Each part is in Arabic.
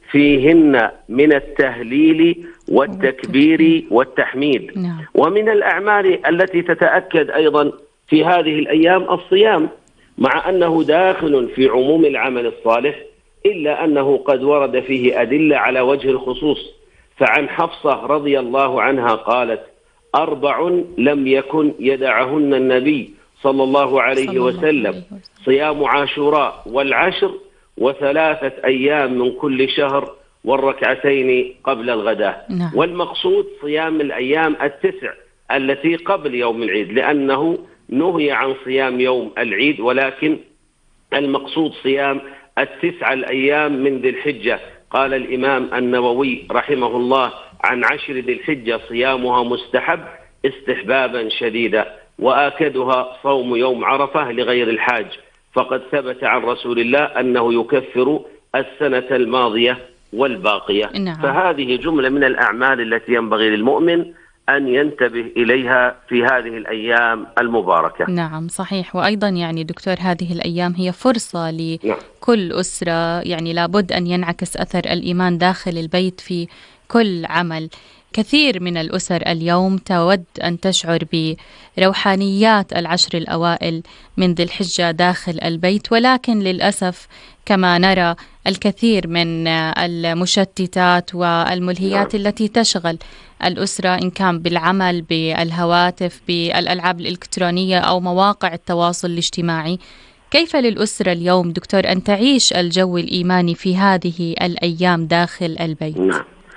فيهن من التهليل والتكبير والتحميد. ومن الأعمال التي تتأكد أيضا في هذه الأيام الصيام، مع أنه داخل في عموم العمل الصالح، إلا أنه قد ورد فيه أدلة على وجه الخصوص. فعن حفصة رضي الله عنها قالت: 4 لم يكن يدعهن النبي صلى الله عليه وسلم: صيام عاشوراء والعشر و3 أيام من كل شهر والركعتين قبل الغداء. والمقصود صيام الأيام 9 التي قبل يوم العيد، لأنه نهي عن صيام يوم العيد، ولكن المقصود صيام 9 الأيام من ذي الحجة. قال الإمام النووي رحمه الله عن 10 ذي الحجة: صيامها مستحب استحبابا شديدا، وآكدها صوم يوم عرفة لغير الحاج، فقد ثبت عن رسول الله أنه يكفر السنة الماضية والباقية. فهذه جملة من الأعمال التي ينبغي للمؤمن أن ينتبه إليها في هذه الأيام المباركة. نعم صحيح. وأيضا يعني دكتور، هذه الأيام هي فرصة لكل أسرة، يعني لابد أن ينعكس أثر الإيمان داخل البيت في كل عمل. كثير من الأسر اليوم تود أن تشعر بروحانيات العشر الأوائل من ذي الحجة داخل البيت، ولكن للأسف كما نرى الكثير من المشتتات والملهيات التي تشغل الأسرة، إن كان بالعمل، بالهواتف، بالألعاب الإلكترونية أو مواقع التواصل الاجتماعي. كيف للأسرة اليوم دكتور أن تعيش الجو الإيماني في هذه الأيام داخل البيت؟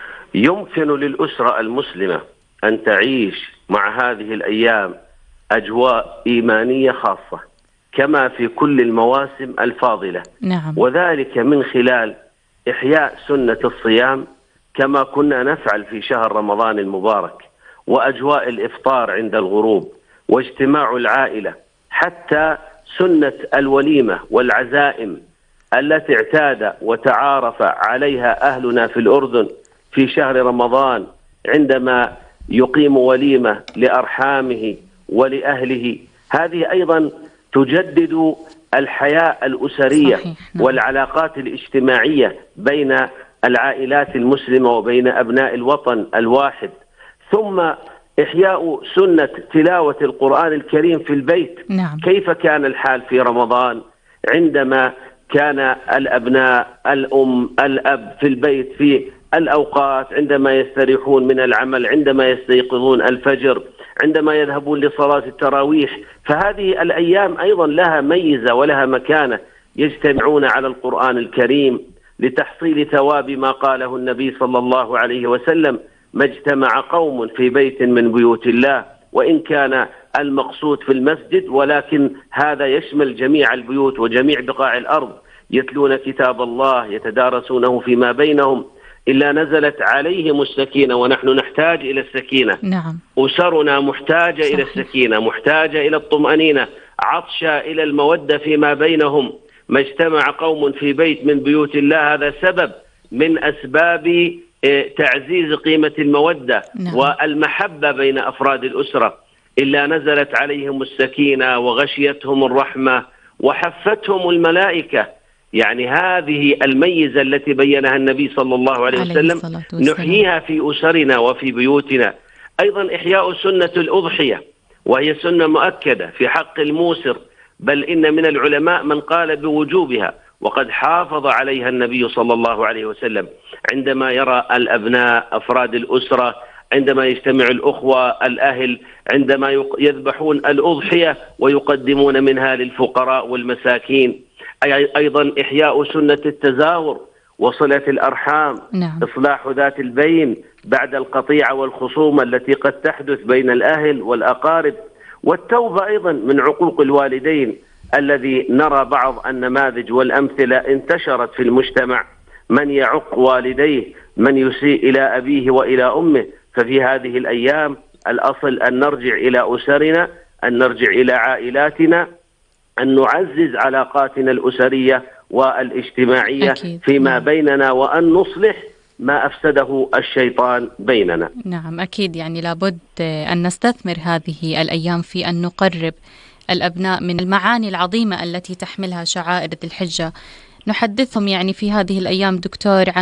يمكن للأسرة المسلمة أن تعيش مع هذه الأيام أجواء إيمانية خاصة كما في كل المواسم الفاضلة. وذلك من خلال إحياء سنة الصيام كما كنا نفعل في شهر رمضان المبارك، وأجواء الإفطار عند الغروب، واجتماع العائلة، حتى سنة الوليمة والعزائم التي اعتاد وتعارف عليها أهلنا في الأردن في شهر رمضان، عندما يقيم وليمة لأرحامه ولأهله. هذه أيضا تجدد الحياة الأسرية والعلاقات الاجتماعية بين العائلات المسلمة وبين أبناء الوطن الواحد. ثم إحياء سنة تلاوة القرآن الكريم في البيت. كيف كان الحال في رمضان عندما كان الأبناء، الأم، الأب في البيت في الأوقات عندما يستريحون من العمل، عندما يستيقظون الفجر، عندما يذهبون لصلاة التراويح. فهذه الأيام أيضا لها ميزة ولها مكانة، يجتمعون على القرآن الكريم لتحصيل ثواب ما قاله النبي صلى الله عليه وسلم: ما اجتمع قوم في بيت من بيوت الله، وإن كان المقصود في المسجد، ولكن هذا يشمل جميع البيوت وجميع بقاع الأرض، يتلون كتاب الله يتدارسونه فيما بينهم إلا نزلت عليهم السكينة. ونحن نحتاج إلى السكينة. أسرنا محتاجة إلى السكينة، محتاجة إلى الطمأنينة، عطشة إلى المودة فيما بينهم. ما اجتمع قوم في بيت من بيوت الله، هذا سبب من أسباب تعزيز قيمة المودة والمحبة بين أفراد الأسرة. إلا نزلت عليهم السكينة وغشيتهم الرحمة وحفتهم الملائكة. يعني هذه الميزة التي بينها النبي صلى الله عليه وسلم نحييها في أسرنا وفي بيوتنا. أيضا إحياء سنة الأضحية، وهي سنة مؤكدة في حق الموسر، بل إن من العلماء من قال بوجوبها، وقد حافظ عليها النبي صلى الله عليه وسلم. عندما يرى الأبناء أفراد الأسرة، عندما يجتمع الأخوة الأهل، عندما يذبحون الأضحية ويقدمون منها للفقراء والمساكين. أيضا إحياء سنة التزاور وصلة الأرحام، إصلاح ذات البين بعد القطيعة والخصومة التي قد تحدث بين الأهل والأقارب، والتوبة أيضا من عقوق الوالدين الذي نرى بعض النماذج والأمثلة انتشرت في المجتمع، من يعق والديه، من يسيء إلى أبيه وإلى أمه. ففي هذه الأيام الأصل أن نرجع إلى أسرنا، أن نرجع إلى عائلاتنا، أن نعزز علاقاتنا الأسرية والاجتماعية فيما بيننا، وأن نصلح ما أفسده الشيطان بيننا. نعم أكيد، يعني لابد أن نستثمر هذه الأيام في أن نقرب الأبناء من المعاني العظيمة التي تحملها شعائر ذي الحجة. نحدثهم يعني في هذه الأيام دكتور عن